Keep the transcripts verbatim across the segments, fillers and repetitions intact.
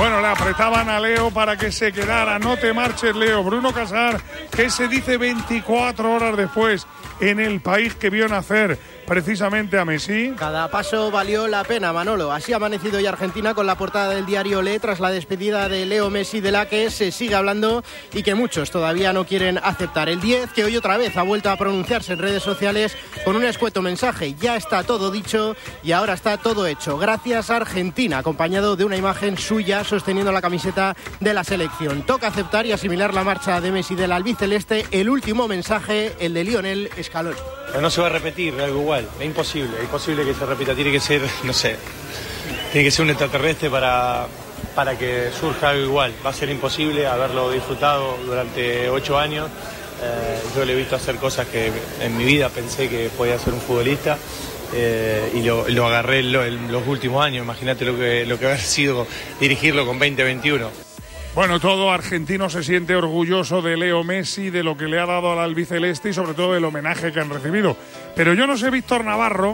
Bueno, le apretaban a Leo para que se quedara. No te marches, Leo. Bruno Casar, ¿qué se dice veinticuatro horas después en el país que vio nacer precisamente a Messi? Cada paso valió la pena, Manolo. Así ha amanecido hoy Argentina con la portada del diario Le tras la despedida de Leo Messi, de la que se sigue hablando y que muchos todavía no quieren aceptar. El diez, que hoy otra vez ha vuelto a pronunciarse en redes sociales con un escueto mensaje. Ya está todo dicho y ahora está todo hecho. Gracias, Argentina, acompañado de una imagen suya sosteniendo la camiseta de la selección. Toca aceptar y asimilar la marcha de Messi del albiceleste. El último mensaje, el de Lionel Scaloni. No se va a repetir algo igual, es imposible, es imposible que se repita, tiene que ser, no sé, tiene que ser un extraterrestre para, para que surja algo igual. Va a ser imposible haberlo disfrutado durante ocho años. Eh, yo le he visto hacer cosas que en mi vida pensé que podía ser un futbolista. Eh, y lo, lo agarré en, lo, en los últimos años. Imagínate lo que, lo que haber sido dirigirlo con veinte veintiuno. Bueno, todo argentino se siente orgulloso de Leo Messi, de lo que le ha dado al albiceleste y sobre todo del homenaje que han recibido. Pero yo no sé, Víctor Navarro,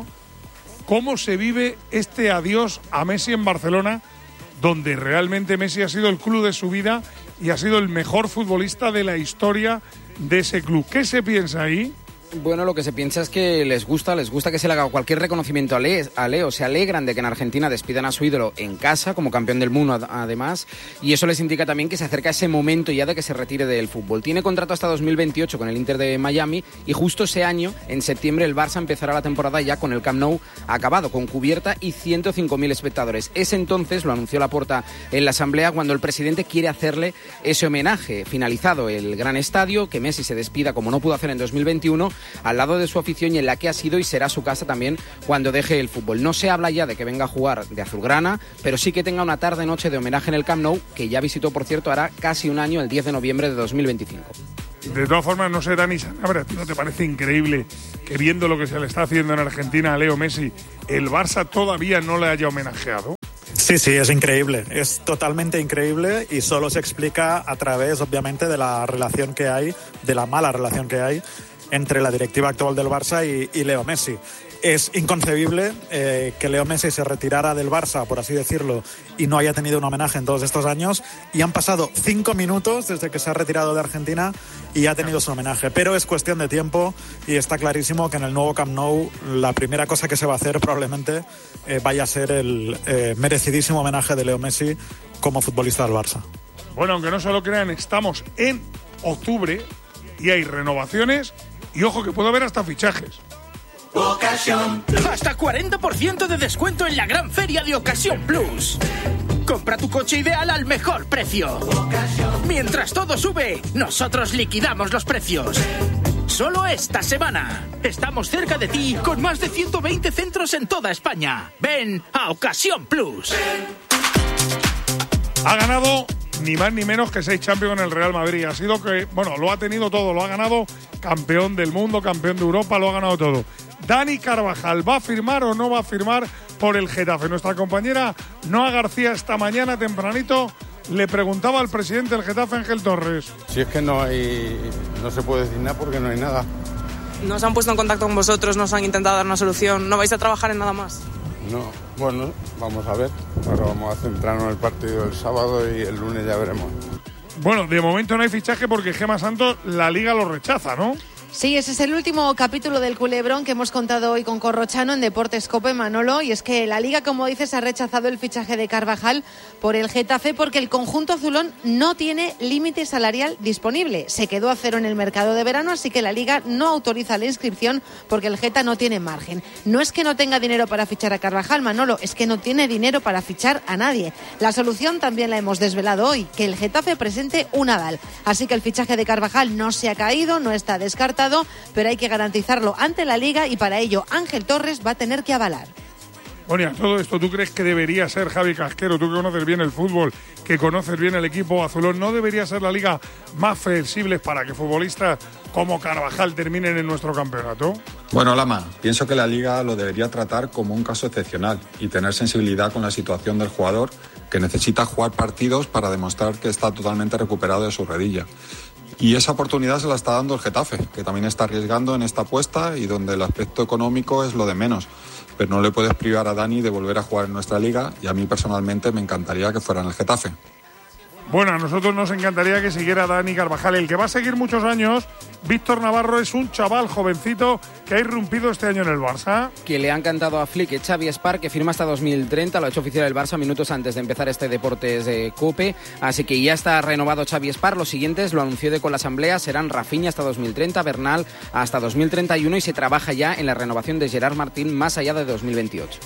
cómo se vive este adiós a Messi en Barcelona, donde realmente Messi ha sido el club de su vida y ha sido el mejor futbolista de la historia de ese club. ¿Qué se piensa ahí? Bueno, lo que se piensa es que les gusta, les gusta que se le haga cualquier reconocimiento a Leo, a Leo. Se alegran de que en Argentina despidan a su ídolo en casa, como campeón del mundo además, y eso les indica también que se acerca ese momento ya de que se retire del fútbol. Tiene contrato hasta dos mil veintiocho con el Inter de Miami y justo ese año, en septiembre, el Barça empezará la temporada ya con el Camp Nou acabado, con cubierta y ciento cinco mil espectadores. Es entonces, lo anunció Laporta en la asamblea, cuando el presidente quiere hacerle ese homenaje. Finalizado el gran estadio, que Messi se despida como no pudo hacer en dos mil veintiuno, al lado de su afición y en la que ha sido y será su casa también cuando deje el fútbol. No se habla ya de que venga a jugar de azulgrana, pero sí que tenga una tarde-noche de homenaje en el Camp Nou, que ya visitó, por cierto, hará casi un año, el diez de noviembre de dos mil veinticinco. De todas formas, no sé, Dani Sanabria, ¿a ti no te parece increíble que viendo lo que se le está haciendo en Argentina a Leo Messi, el Barça todavía no le haya homenajeado? Sí, sí, es increíble, es totalmente increíble y solo se explica a través, obviamente, de la relación que hay, de la mala relación que hay entre la directiva actual del Barça y, y Leo Messi. Es inconcebible eh, que Leo Messi se retirara del Barça, por así decirlo, y no haya tenido un homenaje en todos estos años, y han pasado cinco minutos desde que se ha retirado de Argentina y ha tenido su homenaje, pero es cuestión de tiempo y está clarísimo que en el nuevo Camp Nou la primera cosa que se va a hacer probablemente eh, vaya a ser el eh, merecidísimo homenaje de Leo Messi como futbolista del Barça. Bueno, aunque no se lo crean, estamos en octubre y hay renovaciones y ojo que puede haber hasta fichajes. Ocasión. Hasta cuarenta por ciento de descuento en la gran feria de Ocasión Plus. Compra tu coche ideal al mejor precio. Mientras todo sube, nosotros liquidamos los precios. Solo esta semana. Estamos cerca de ti con más de ciento veinte centros en toda España. Ven a Ocasión Plus. Ha ganado ni más ni menos que seis Champions en el Real Madrid. Ha sido que, bueno, lo ha tenido todo. Lo ha ganado campeón del mundo, campeón de Europa, lo ha ganado todo. Dani Carvajal, ¿va a firmar o no va a firmar por el Getafe? Nuestra compañera Noa García esta mañana tempranito le preguntaba al presidente del Getafe, Ángel Torres. Si es que no hay, no se puede decir nada porque no hay nada. ¿Nos han puesto en contacto con vosotros? ¿Nos han intentado dar una solución? ¿No vais a trabajar en nada más? No, bueno, vamos a ver. Ahora vamos a centrarnos en el partido del sábado y el lunes ya veremos. Bueno, de momento no hay fichaje porque Gemma Santos la Liga lo rechaza, ¿no? Sí, ese es el último capítulo del culebrón que hemos contado hoy con Corrochano en Deportes Cope, Manolo, y es que la Liga, como dices, ha rechazado el fichaje de Carvajal por el Getafe porque el conjunto azulón no tiene límite salarial disponible. Se quedó a cero en el mercado de verano, así que la Liga no autoriza la inscripción porque el Geta no tiene margen. No es que no tenga dinero para fichar a Carvajal, Manolo, es que no tiene dinero para fichar a nadie. La solución también la hemos desvelado hoy, que el Getafe presente un aval. Así que el fichaje de Carvajal no se ha caído, no está descartado, pero hay que garantizarlo ante la Liga y para ello Ángel Torres va a tener que avalar. Bueno, todo esto, ¿tú crees que debería ser, Javi Casquero, tú que conoces bien el fútbol, que conoces bien el equipo azulón, no debería ser la Liga más flexible para que futbolistas como Carvajal terminen en nuestro campeonato? Bueno, Lama, pienso que la Liga lo debería tratar como un caso excepcional y tener sensibilidad con la situación del jugador que necesita jugar partidos para demostrar que está totalmente recuperado de su rodilla. Y esa oportunidad se la está dando el Getafe, que también está arriesgando en esta apuesta y donde el aspecto económico es lo de menos. Pero no le puedes privar a Dani de volver a jugar en nuestra liga y a mí personalmente me encantaría que fuera en el Getafe. Bueno, a nosotros nos encantaría que siguiera Dani Carvajal. El que va a seguir muchos años, Víctor Navarro, es un chaval jovencito que ha irrumpido este año en el Barça. Que le ha encantado a Flick, es Xavi Espar, que firma hasta dos mil treinta, lo ha hecho oficial el Barça minutos antes de empezar este Deportes de Cope, así que ya está renovado Xavi Espar. Los siguientes, lo anunció de con la asamblea, serán Rafinha hasta dos mil treinta, Bernal hasta dos mil treinta y uno y se trabaja ya en la renovación de Gerard Martín más allá de dos mil veintiocho.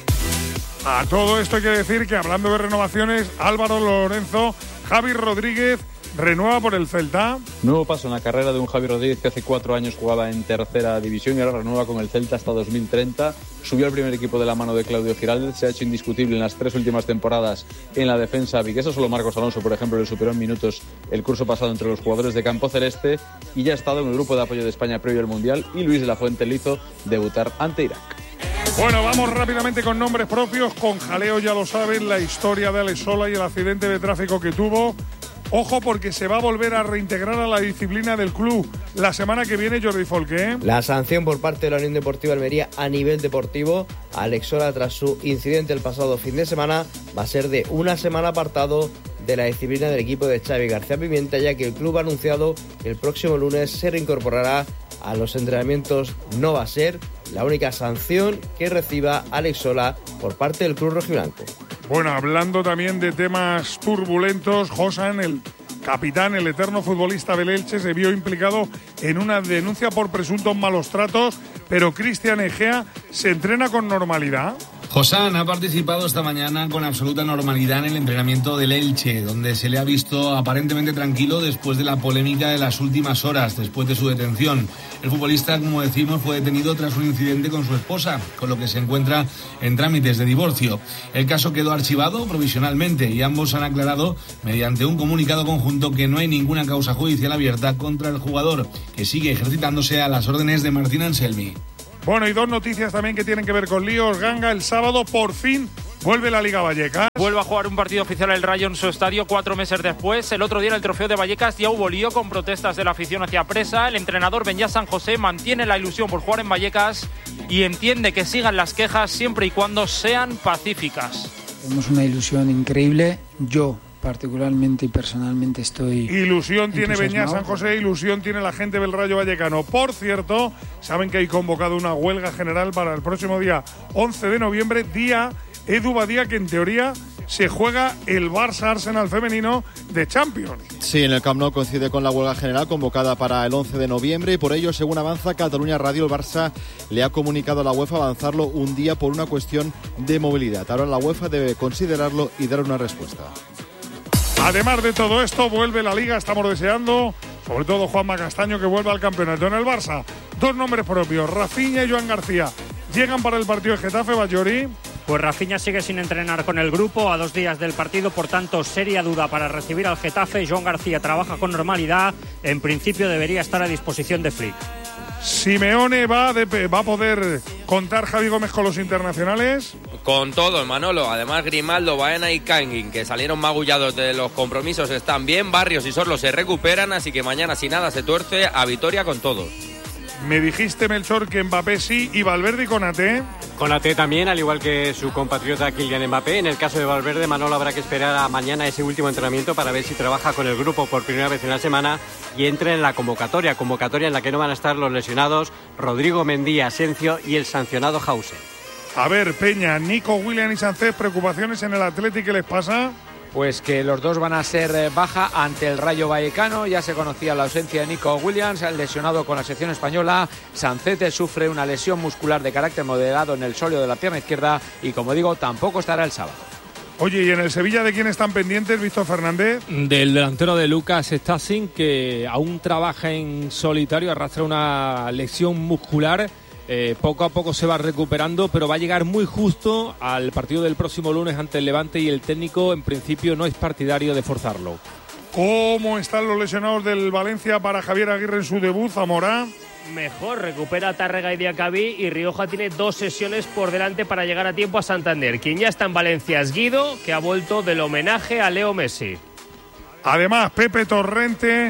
A todo esto hay que decir que, hablando de renovaciones, Álvaro Lorenzo, Javi Rodríguez renueva por el Celta. Nuevo paso en la carrera de un Javi Rodríguez que hace cuatro años jugaba en tercera división y ahora renueva con el Celta hasta dos mil treinta. Subió al primer equipo de la mano de Claudio Giraldez, se ha hecho indiscutible en las tres últimas temporadas en la defensa viguesa. Solo Marcos Alonso, por ejemplo, le superó en minutos el curso pasado entre los jugadores de campo celeste y ya ha estado en el grupo de apoyo de España previo al Mundial, y Luis de la Fuente le hizo debutar ante Irak. Bueno, vamos rápidamente con nombres propios. Con jaleo, ya lo saben, la historia de Alex Sola y el accidente de tráfico que tuvo. Ojo, porque se va a volver a reintegrar a la disciplina del club la semana que viene, Jordi Folqué. La sanción por parte de la Unión Deportiva Almería a nivel deportivo a Alex Sola tras su incidente el pasado fin de semana va a ser de una semana apartado de la disciplina del equipo de Xavi García Pimienta, ya que el club ha anunciado que el próximo lunes se reincorporará a los entrenamientos. No va a ser la única sanción que reciba Alex Sola por parte del club rojiblanco. Bueno, hablando también de temas turbulentos, Josan, el capitán, el eterno futbolista del Elche, se vio implicado en una denuncia por presuntos malos tratos, pero Cristian Egea se entrena con normalidad. Josán ha participado esta mañana con absoluta normalidad en el entrenamiento del Elche, donde se le ha visto aparentemente tranquilo después de la polémica de las últimas horas, después de su detención. El futbolista, como decimos, fue detenido tras un incidente con su esposa, con lo que se encuentra en trámites de divorcio. El caso quedó archivado provisionalmente y ambos han aclarado mediante un comunicado conjunto que no hay ninguna causa judicial abierta contra el jugador, que sigue ejercitándose a las órdenes de Martín Anselmi. Bueno, y dos noticias también que tienen que ver con líos. Ganga, el sábado por fin vuelve la Liga Vallecas. Vuelve a jugar un partido oficial el Rayo en su estadio cuatro meses después. El otro día en el Trofeo de Vallecas ya hubo lío con protestas de la afición hacia Presa. El entrenador Beñat San José mantiene la ilusión por jugar en Vallecas y entiende que sigan las quejas siempre y cuando sean pacíficas. Tenemos una ilusión increíble. Yo particularmente y personalmente estoy... Ilusión tiene Beñat San José, ilusión tiene la gente del Rayo Vallecano. Por cierto, saben que hay convocado una huelga general para el próximo día once de noviembre, día Edu Badía, que en teoría se juega el Barça Arsenal femenino de Champions. Sí, en el Camp Nou coincide con la huelga general convocada para el once de noviembre y por ello, según avanza Cataluña Radio, el Barça le ha comunicado a la UEFA avanzarlo un día por una cuestión de movilidad. Ahora la UEFA debe considerarlo y dar una respuesta. Además de todo esto, vuelve la Liga, estamos deseando, sobre todo Juanma Castaño, que vuelva al campeonato. En el Barça, dos nombres propios, Rafinha y Joan García, llegan para el partido de Getafe, Ballori. Pues Rafinha sigue sin entrenar con el grupo a dos días del partido, por tanto, seria duda para recibir al Getafe. Joan García trabaja con normalidad, en principio debería estar a disposición de Flick. Simeone va, de, va a poder contar Javi Gómez con los internacionales. Con todo, Manolo. Además, Grimaldo, Baena y Kangin, que salieron magullados de los compromisos, están bien. Barrios y Sorlo se recuperan, así que mañana, si nada se tuerce, a Vitoria con todos. Me dijiste, Melchor, que Mbappé sí y Valverde y Konaté. Konaté también, al igual que su compatriota Kylian Mbappé. En el caso de Valverde, Manolo, habrá que esperar a mañana ese último entrenamiento para ver si trabaja con el grupo por primera vez en la semana y entre en la convocatoria, convocatoria en la que no van a estar los lesionados Rodrigo Mendy, Asencio y el sancionado Hausen. A ver, Peña, Nico Williams y Sánchez, ¿preocupaciones en el Athletic? ¿Qué les pasa? Pues que los dos van a ser baja ante el Rayo Vallecano. Ya se conocía la ausencia de Nico Williams, el lesionado con la selección española. Sancete sufre una lesión muscular de carácter moderado en el sóleo de la pierna izquierda y, como digo, tampoco estará el sábado. Oye, ¿y en el Sevilla de quién están pendientes, Víctor Fernández? Del delantero de Lucas Stassin, que aún trabaja en solitario, arrastra una lesión muscular. Eh, poco a poco se va recuperando, pero va a llegar muy justo al partido del próximo lunes ante el Levante y el técnico en principio no es partidario de forzarlo. ¿Cómo están los lesionados del Valencia para Javier Aguirre en su debut, Zamora? Mejor, recupera Tárrega y Diacabí y Rioja tiene dos sesiones por delante para llegar a tiempo a Santander. Quien ya está en Valencia es Guido, que ha vuelto del homenaje a Leo Messi. Además, Pepe Torrente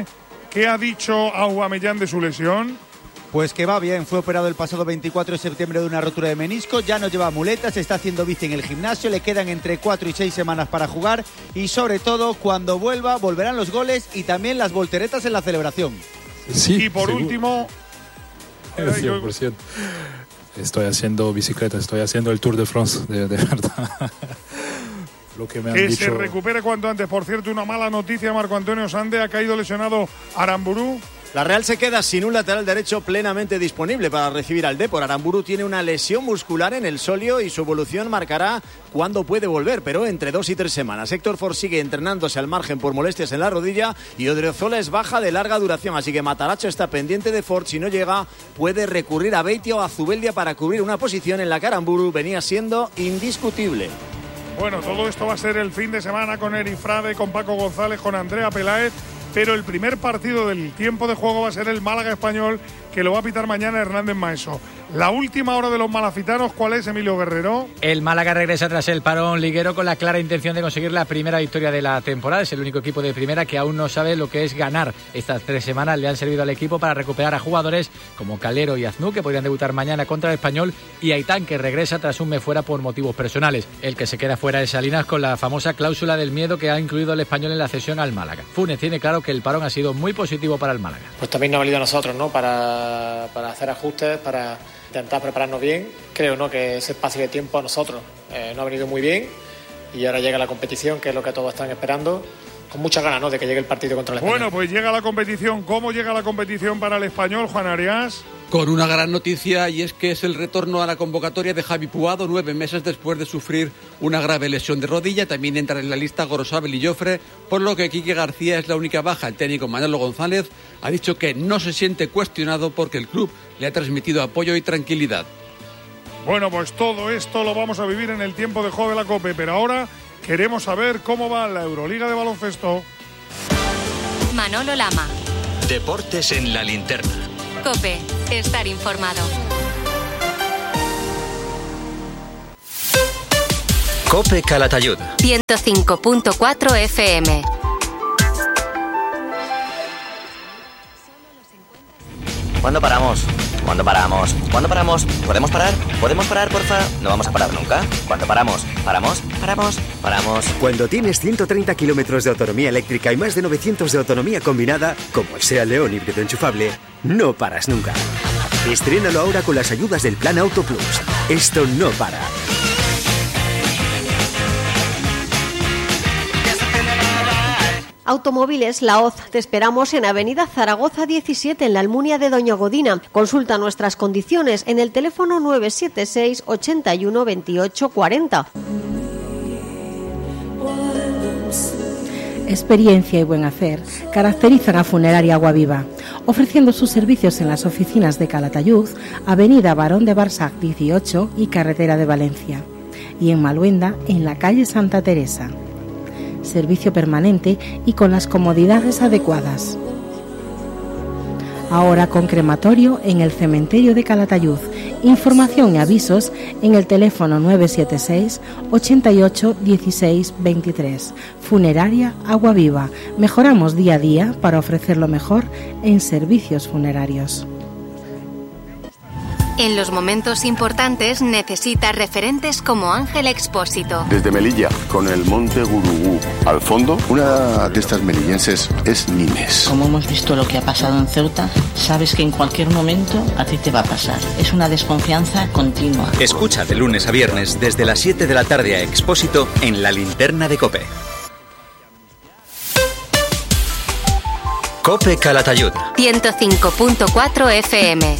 ¿Qué ha dicho Aubameyang de su lesión? Pues que va bien, fue operado el pasado veinticuatro de septiembre de una rotura de menisco, ya no lleva muletas, está haciendo bici en el gimnasio, le quedan entre cuatro y seis semanas para jugar y sobre todo cuando vuelva volverán los goles y también las volteretas en la celebración. Sí, y por seguro. último... cien por ciento. Estoy haciendo bicicleta, estoy haciendo el Tour de France, de, de verdad. Lo que me han que dicho... se recupere cuanto antes. Por cierto, una mala noticia, Marco Antonio Sande, ha caído lesionado Aramburu. La Real se queda sin un lateral derecho plenamente disponible para recibir al Depor. Aramburu tiene una lesión muscular en el sóleo y su evolución marcará cuándo puede volver, pero entre dos y tres semanas. Héctor Ford sigue entrenándose al margen por molestias en la rodilla y Odriozola es baja de larga duración, así que Matarazzo está pendiente de Ford. Si no llega, puede recurrir a Beitia o a Zubeldia para cubrir una posición en la que Aramburu venía siendo indiscutible. Bueno, todo esto va a ser el fin de semana con Eri Frade, con Paco González, con Andrea Peláez, pero el primer partido del tiempo de juego va a ser el Málaga-Español, que lo va a pitar mañana Hernández Maeso. La última hora de los malacitanos, ¿cuál es, Emilio Guerrero? El Málaga regresa tras el parón liguero con la clara intención de conseguir la primera victoria de la temporada. Es el único equipo de primera que aún no sabe lo que es ganar. Estas tres semanas le han servido al equipo para recuperar a jugadores como Calero y Aznu, que podrían debutar mañana contra el Español, y Aitán, que regresa tras un mes fuera por motivos personales. El que se queda fuera es Salinas, con la famosa cláusula del miedo que ha incluido el Español en la cesión al Málaga. Funes tiene claro que el parón ha sido muy positivo para el Málaga. Pues también nos ha valido a nosotros, ¿no? Para, para hacer ajustes, para intentar prepararnos bien. Creo, ¿no?, que ese espacio de tiempo a nosotros eh, no ha venido muy bien y ahora llega la competición, que es lo que todos están esperando, con muchas ganas, ¿no?, de que llegue el partido contra el Español. Bueno, pues llega la competición. ¿Cómo llega la competición para el Español, Juan Arias? Con una gran noticia, y es que es el retorno a la convocatoria de Javi Puado, nueve meses después de sufrir una grave lesión de rodilla. También entra en la lista Gorosabel y Jofre, por lo que Quique García es la única baja. El técnico Manolo González ha dicho que no se siente cuestionado porque el club le ha transmitido apoyo y tranquilidad. Bueno, pues todo esto lo vamos a vivir en el tiempo de juego de la COPE, pero ahora queremos saber cómo va la Euroliga de baloncesto. Manolo Lama. Deportes en la linterna. COPE, estar informado. COPE Calatayud. ciento cinco punto cuatro F M. ¿Cuándo paramos? ¿Cuándo paramos? ¿Cuándo paramos? ¿Podemos parar? ¿Podemos parar, porfa? No vamos a parar nunca. ¿Cuándo paramos? ¿Paramos? ¿Paramos? ¿Paramos? Cuando tienes ciento treinta kilómetros de autonomía eléctrica y más de novecientos de autonomía combinada, como el SEAT León híbrido enchufable, no paras nunca. Estrénalo ahora con las ayudas del Plan Auto Plus. Esto no para. Automóviles La Hoz. Te esperamos en Avenida Zaragoza diecisiete, en la Almunia de Doña Godina. Consulta nuestras condiciones en el teléfono nueve siete seis, ochenta y uno, veintiocho, cuarenta. Experiencia y buen hacer caracterizan a Funeraria Aguaviva, ofreciendo sus servicios en las oficinas de Calatayud, Avenida Barón de Barsac dieciocho y Carretera de Valencia, y en Maluenda, en la calle Santa Teresa. Servicio permanente y con las comodidades adecuadas. Ahora con crematorio en el cementerio de Calatayud. Información y avisos en el teléfono nueve siete seis, ochenta y ocho, dieciséis, veintitrés. Funeraria Aguaviva. Mejoramos día a día para ofrecer lo mejor en servicios funerarios. En los momentos importantes necesita referentes como Ángel Expósito. Desde Melilla, con el monte Gurugú al fondo, una de estas melillenses es Nimes. Como hemos visto lo que ha pasado en Ceuta, sabes que en cualquier momento a ti te va a pasar. Es una desconfianza continua. Escucha de lunes a viernes desde las siete de la tarde a Expósito en la linterna de COPE. COPE Calatayud. ciento cinco punto cuatro F M.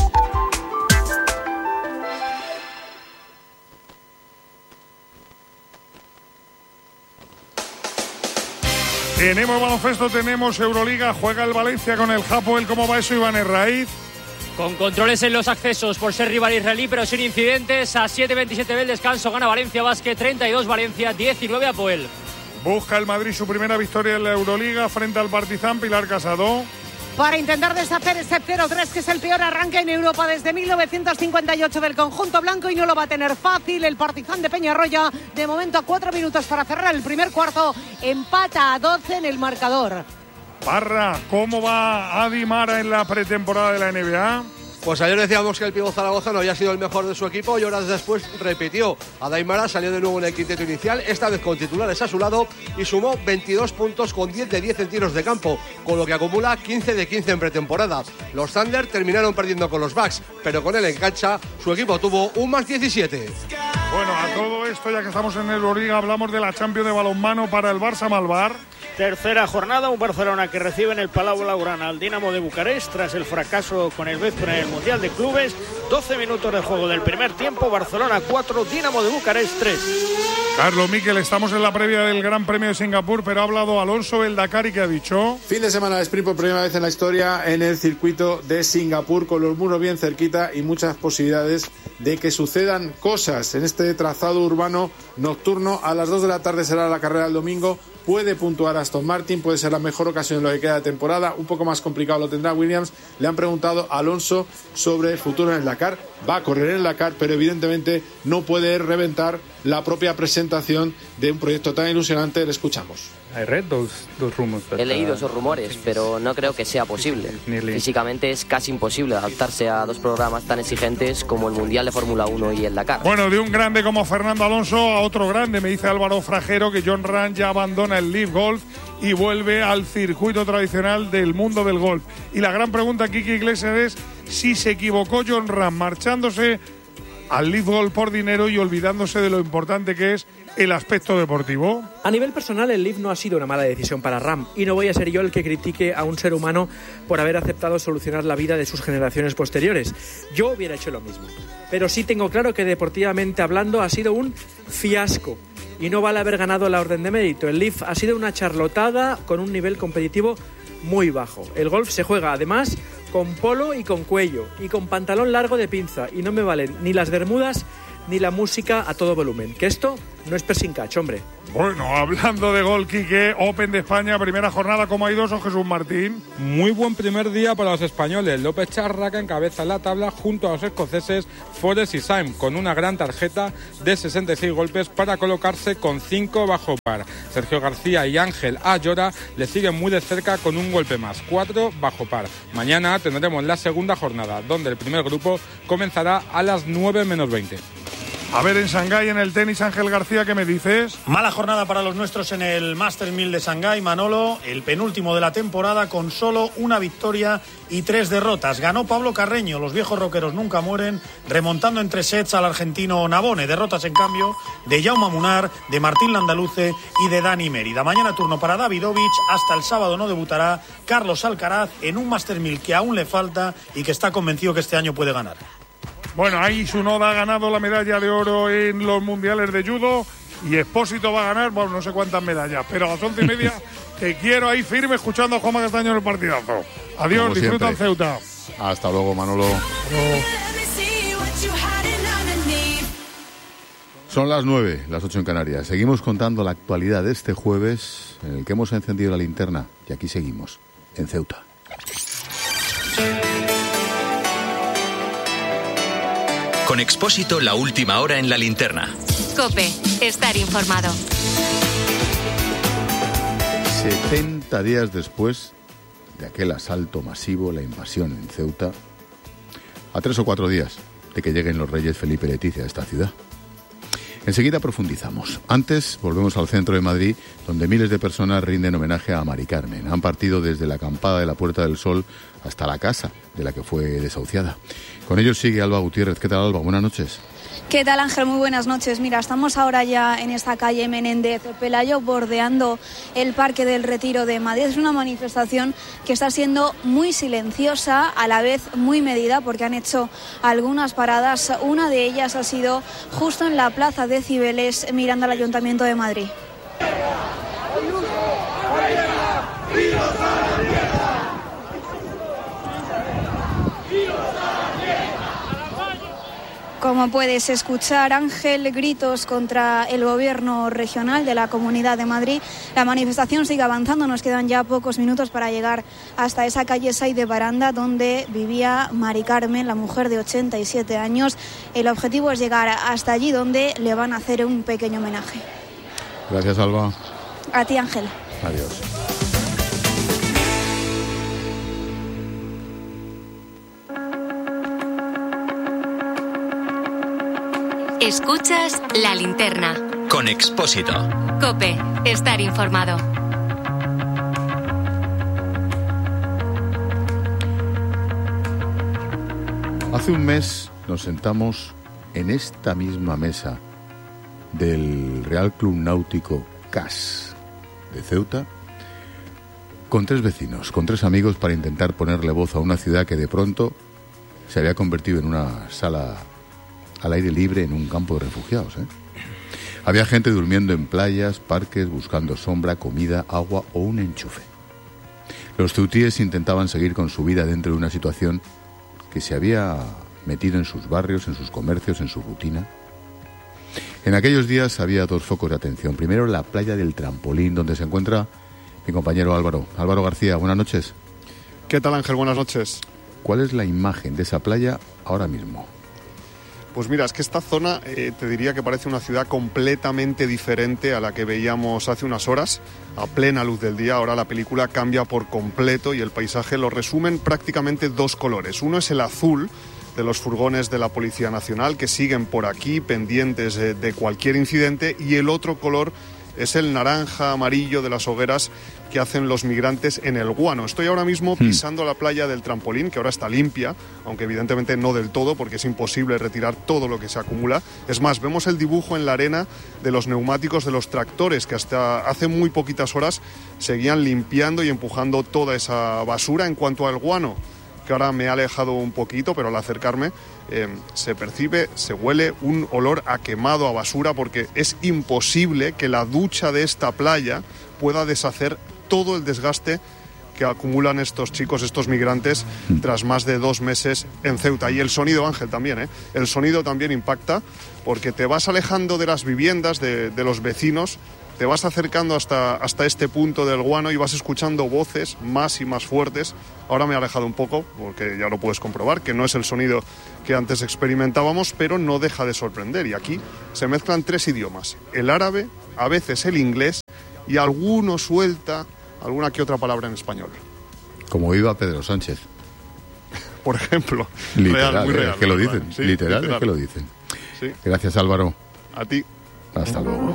Tenemos baloncesto, tenemos Euroliga, juega el Valencia con el Hapoel. ¿Cómo va eso, Iván Herraiz? Con controles en los accesos por ser rival israelí, pero sin incidentes. A siete veintisiete del descanso gana Valencia Basket, treinta y dos Valencia, diecinueve Hapoel. Busca el Madrid su primera victoria en la Euroliga frente al Partizan. Pilar Casado. Para intentar deshacer ese cero tres, que es el peor arranque en Europa desde mil novecientos cincuenta y ocho del conjunto blanco, y no lo va a tener fácil el Partizan de Peñarroya. De momento a cuatro minutos para cerrar el primer cuarto, empata a doce en el marcador. Parra, ¿cómo va Adi Mara en la pretemporada de la N B A? Pues ayer decíamos que el Pívot Zaragoza no había sido el mejor de su equipo y horas después repitió. Adi Mara salió de nuevo en el quinteto inicial, esta vez con titulares a su lado, y sumó veintidós puntos con diez de diez en tiros de campo, con lo que acumula quince de quince en pretemporada. Los Thunder terminaron perdiendo con los Bucks, pero con él en cancha su equipo tuvo un más diecisiete. Bueno, a todo esto, ya que estamos en el Euroliga, hablamos de la Champions de balonmano para el Barça Malvar. Tercera jornada, un Barcelona que recibe en el Palau Blaugrana al Dinamo de Bucarest tras el fracaso con el Bezpra en el Mundial de Clubes. doce minutos de juego del primer tiempo, Barcelona cuatro, Dinamo de Bucarest tres. Carlos Miquel, estamos en la previa del Gran Premio de Singapur, pero ha hablado Alonso el Dakar y ¿qué ha dicho? Fin de semana de sprint por primera vez en la historia en el circuito de Singapur, con los muros bien cerquita y muchas posibilidades de que sucedan cosas en este trazado urbano nocturno. A las dos de la tarde será la carrera del domingo. Puede puntuar Aston Martin, puede ser la mejor ocasión en lo que queda de temporada. Un poco más complicado lo tendrá Williams. Le han preguntado a Alonso sobre el futuro en el Dakar. Va a correr en el Dakar, pero evidentemente no puede reventar la propia presentación de un proyecto tan ilusionante. Le escuchamos. He leído esos rumores, pero no creo que sea posible. Físicamente es casi imposible adaptarse a dos programas tan exigentes como el Mundial de Fórmula uno y el Dakar. Bueno, de un grande como Fernando Alonso a otro grande, me dice Álvaro Frajero que John Ram ya abandona el Live Golf y vuelve al circuito tradicional del mundo del golf. Y la gran pregunta, Kiki Iglesias, es si se equivocó John Ram marchándose al Live Golf por dinero y olvidándose de lo importante que es el aspecto deportivo. A nivel personal, el Live no ha sido una mala decisión para Ram, y no voy a ser yo el que critique a un ser humano por haber aceptado solucionar la vida de sus generaciones posteriores. Yo hubiera hecho lo mismo, pero sí tengo claro que deportivamente hablando ha sido un fiasco y no vale haber ganado la orden de mérito. El Live ha sido una charlotada con un nivel competitivo muy bajo. El golf se juega además con polo y con cuello y con pantalón largo de pinza, y no me valen ni las bermudas ni la música a todo volumen, que esto no es pressing catch, hombre. Bueno, hablando de gol, Quique, Open de España, primera jornada, ¿cómo ha ido eso, Jesús Martín? Muy buen primer día para los españoles. López Charraca encabeza la tabla junto a los escoceses Forrest y Syme, con una gran tarjeta de sesenta y seis golpes para colocarse con cinco bajo par. Sergio García y Ángel Ayora le siguen muy de cerca con un golpe más, cuatro bajo par. Mañana tendremos la segunda jornada, donde el primer grupo comenzará a las nueve menos veinte. A ver, en Shanghái, en el tenis, Ángel García, ¿qué me dices? Mala jornada para los nuestros en el Masters mil de Shanghái, Manolo, el penúltimo de la temporada con solo una victoria y tres derrotas. Ganó Pablo Carreño, los viejos rockeros nunca mueren, remontando en tres sets al argentino Navone. Derrotas, en cambio, de Jaume Munar, de Martín Landaluce y de Dani Mérida. Mañana turno para Davidovich, hasta el sábado no debutará Carlos Alcaraz en un Masters mil que aún le falta y que está convencido que este año puede ganar. Bueno, ahí Tsunoda ha ganado la medalla de oro en los mundiales de judo y Expósito va a ganar, bueno, no sé cuántas medallas, pero a las once y media te quiero ahí firme escuchando a Juanma Castaño en el partidazo. Adiós, como disfruta en Ceuta. Hasta luego, Manolo. Son las nueve, las ocho en Canarias. Seguimos contando la actualidad de este jueves en el que hemos encendido la linterna y aquí seguimos, en Ceuta. Con Expósito, la última hora en la linterna. COPE, estar informado. setenta días después de aquel asalto masivo, la invasión en Ceuta, a tres o cuatro días de que lleguen los reyes Felipe y Leticia a esta ciudad. Enseguida profundizamos. Antes volvemos al centro de Madrid, donde miles de personas rinden homenaje a Mari Carmen. Han partido desde la acampada de la Puerta del Sol hasta la casa de la que fue desahuciada. Con ellos sigue Alba Gutiérrez. ¿Qué tal, Alba? Buenas noches. ¿Qué tal, Ángel? Muy buenas noches. Mira, estamos ahora ya en esta calle Menéndez Pelayo, bordeando el Parque del Retiro de Madrid. Es una manifestación que está siendo muy silenciosa, a la vez muy medida, porque han hecho algunas paradas. Una de ellas ha sido justo en la Plaza de Cibeles, mirando al Ayuntamiento de Madrid. Como puedes escuchar, Ángel, gritos contra el gobierno regional de la Comunidad de Madrid. La manifestación sigue avanzando, nos quedan ya pocos minutos para llegar hasta esa calle Saiz de Baranda, donde vivía Mari Carmen, la mujer de ochenta y siete años. El objetivo es llegar hasta allí, donde le van a hacer un pequeño homenaje. Gracias, Alba. A ti, Ángel. Adiós. Escuchas La Linterna. Con Expósito. COPE. Estar informado. Hace un mes nos sentamos en esta misma mesa del Real Club Náutico C A S de Ceuta con tres vecinos, con tres amigos, para intentar ponerle voz a una ciudad que de pronto se había convertido en una sala al aire libre, en un campo de refugiados, ¿eh? Había gente durmiendo en playas, parques, buscando sombra, comida, agua o un enchufe. Los ceutíes intentaban seguir con su vida dentro de una situación que se había metido en sus barrios, en sus comercios, en su rutina. En aquellos días había dos focos de atención. Primero, la playa del Trampolín, donde se encuentra mi compañero Álvaro. Álvaro García, buenas noches. ¿Qué tal, Ángel? Buenas noches. ¿Cuál es la imagen de esa playa ahora mismo? Pues mira, es que esta zona eh, te diría que parece una ciudad completamente diferente a la que veíamos hace unas horas, a plena luz del día. Ahora la película cambia por completo y el paisaje lo resumen prácticamente dos colores. Uno es el azul de los furgones de la Policía Nacional que siguen por aquí pendientes de, de cualquier incidente, y el otro color es el naranja amarillo de las hogueras que hacen los migrantes en el Guano. Estoy ahora mismo pisando la playa del Trampolín, que ahora está limpia, aunque evidentemente no del todo, porque es imposible retirar todo lo que se acumula. Es más, vemos el dibujo en la arena de los neumáticos de los tractores, que hasta hace muy poquitas horas seguían limpiando y empujando toda esa basura. En cuanto al Guano, que ahora me ha alejado un poquito, pero al acercarme eh, se percibe, se huele un olor a quemado, a basura, porque es imposible que la ducha de esta playa pueda deshacer todo el desgaste que acumulan estos chicos, estos migrantes, tras más de dos meses en Ceuta. Y el sonido, Ángel, también, ¿eh? El sonido también impacta, porque te vas alejando de las viviendas, de, de los vecinos, te vas acercando hasta, hasta este punto del Guano y vas escuchando voces más y más fuertes. Ahora me he alejado un poco, porque ya lo puedes comprobar, que no es el sonido que antes experimentábamos, pero no deja de sorprender. Y aquí se mezclan tres idiomas: el árabe, a veces el inglés, y alguno suelta alguna que otra palabra en español. Como iba Pedro Sánchez. Por ejemplo. Literal, real, muy real, es que lo ¿verdad? dicen. Sí, literal, literal, es que lo dicen. Sí. Gracias, Álvaro. A ti. Hasta luego.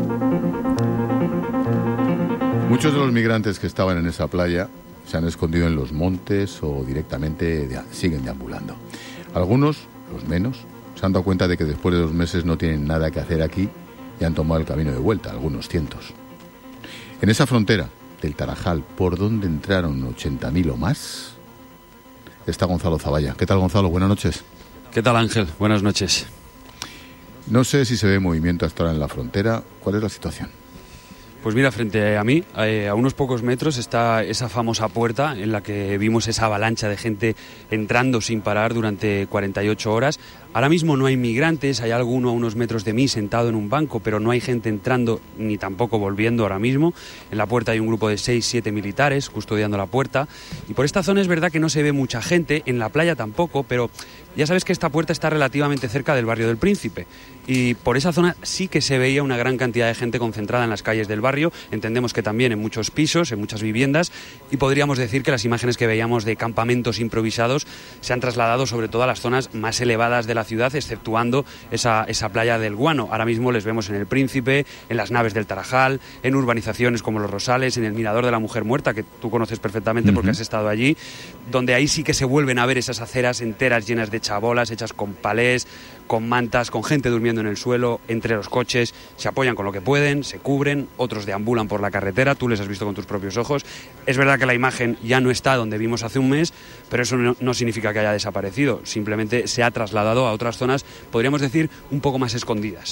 Muchos de los migrantes que estaban en esa playa se han escondido en los montes o directamente de, siguen deambulando. Algunos, los menos, se han dado cuenta de que después de dos meses no tienen nada que hacer aquí y han tomado el camino de vuelta, algunos cientos. En esa frontera del Tarajal, por donde entraron ochenta mil o más, está Gonzalo Zavalla. ¿Qué tal, Gonzalo? Buenas noches. ¿Qué tal, Ángel? Buenas noches. No sé si se ve movimiento hasta ahora en la frontera. ¿Cuál es la situación? Pues mira, frente a mí, eh, a unos pocos metros, está esa famosa puerta en la que vimos esa avalancha de gente entrando sin parar durante cuarenta y ocho horas. Ahora mismo no hay migrantes, hay alguno a unos metros de mí sentado en un banco, pero no hay gente entrando ni tampoco volviendo ahora mismo. En la puerta hay un grupo de seis, siete militares custodiando la puerta. Y por esta zona es verdad que no se ve mucha gente, en la playa tampoco, pero ya sabes que esta puerta está relativamente cerca del barrio del Príncipe. Y por esa zona sí que se veía una gran cantidad de gente concentrada en las calles del barrio. Entendemos que también en muchos pisos, en muchas viviendas. Y podríamos decir que las imágenes que veíamos de campamentos improvisados se han trasladado sobre todo a las zonas más elevadas de la ciudad, exceptuando esa, esa playa del Guano. Ahora mismo les vemos en el Príncipe, en las naves del Tarajal, en urbanizaciones como Los Rosales, en el Mirador de la Mujer Muerta, que tú conoces perfectamente porque uh-huh. has estado allí, donde ahí sí que se vuelven a ver esas aceras enteras llenas de chabolas, hechas con palés, con mantas, con gente durmiendo en el suelo, entre los coches, se apoyan con lo que pueden, se cubren, otros deambulan por la carretera, tú les has visto con tus propios ojos. Es verdad que la imagen ya no está donde vimos hace un mes, pero eso no, no significa que haya desaparecido, simplemente se ha trasladado a otras zonas, podríamos decir, un poco más escondidas.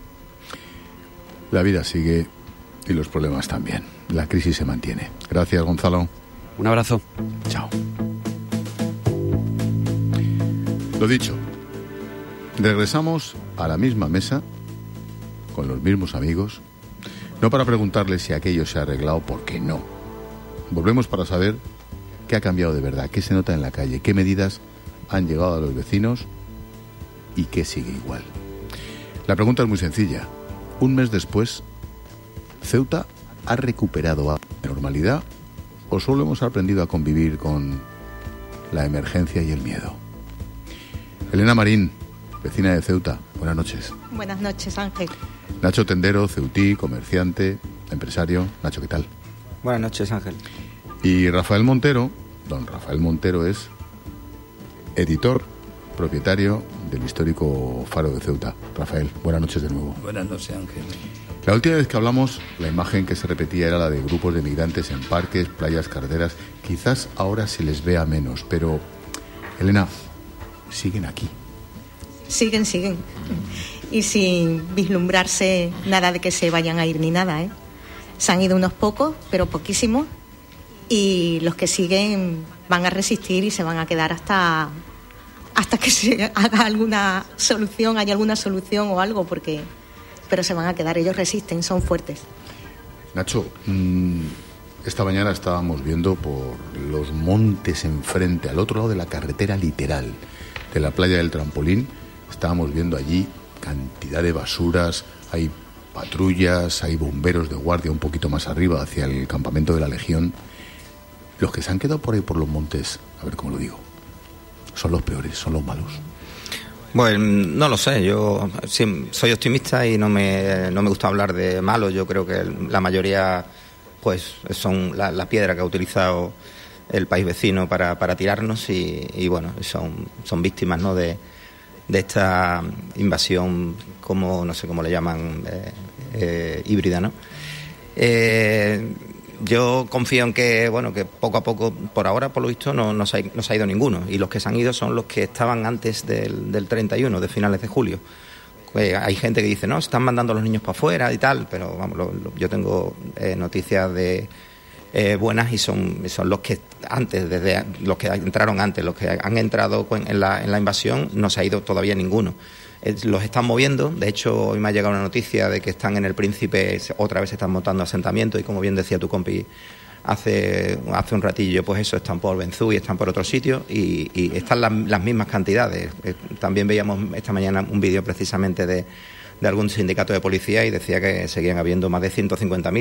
La vida sigue y los problemas también. La crisis se mantiene. Gracias, Gonzalo. Un abrazo. Chao. Lo dicho, regresamos a la misma mesa, con los mismos amigos, no para preguntarles si aquello se ha arreglado, porque no. Volvemos para saber qué ha cambiado de verdad, qué se nota en la calle, qué medidas han llegado a los vecinos y qué sigue igual. La pregunta es muy sencilla. Un mes después, ¿Ceuta ha recuperado a la normalidad o solo hemos aprendido a convivir con la emergencia y el miedo? Elena Marín, vecina de Ceuta. Buenas noches. Buenas noches, Ángel. Nacho Tendero, ceutí, comerciante, empresario. Nacho, ¿qué tal? Buenas noches, Ángel. Y Rafael Montero, don Rafael Montero es editor, propietario del histórico Faro de Ceuta. Rafael, buenas noches de nuevo. Buenas noches, Ángel. La última vez que hablamos, la imagen que se repetía era la de grupos de migrantes en parques, playas, carreteras. Quizás ahora se les vea menos, pero, Elena, siguen aquí. Siguen, siguen. Y sin vislumbrarse nada de que se vayan a ir ni nada, ¿eh? Se han ido unos pocos, pero poquísimos. Y los que siguen van a resistir y se van a quedar hasta, hasta que se haga alguna solución, haya alguna solución o algo, porque... pero se van a quedar, ellos resisten, son fuertes. Nacho, mmm, esta mañana estábamos viendo por los montes enfrente, al otro lado de la carretera literal, de la playa del Trampolín, estábamos viendo allí cantidad de basuras, hay patrullas, hay bomberos de guardia un poquito más arriba, hacia el campamento de la Legión. Los que se han quedado por ahí por los montes, a ver cómo lo digo, son los peores, son los malos. Bueno, no lo sé, yo sí, soy optimista y no me, no me gusta hablar de malos. Yo creo que la mayoría pues son la, la piedra que ha utilizado el país vecino para, para tirarnos y, y bueno, son, son víctimas, ¿no?, de, de esta invasión, como no sé cómo le llaman, eh, eh, híbrida, ¿no? Eh, Yo confío en que, bueno, que poco a poco, por ahora, por lo visto, no, no, se, ha, no se ha ido ninguno. Y los que se han ido son los que estaban antes del, del treinta y uno, de finales de julio. Eh, hay gente que dice, no, se están mandando a los niños para afuera y tal, pero vamos, lo, lo, yo tengo eh, noticias de eh, buenas y son, son los que antes, desde los que entraron antes, los que han entrado en la, en la invasión, no se ha ido todavía ninguno. Los están moviendo, de hecho hoy me ha llegado una noticia de que están en el Príncipe, otra vez se están montando asentamientos y como bien decía tu compi hace, hace un ratillo, pues eso, están por Benzú y están por otros sitios y, y están las, las mismas cantidades. También veíamos esta mañana un vídeo precisamente de, de algún sindicato de policía y decía que seguían habiendo más de ciento cincuenta mil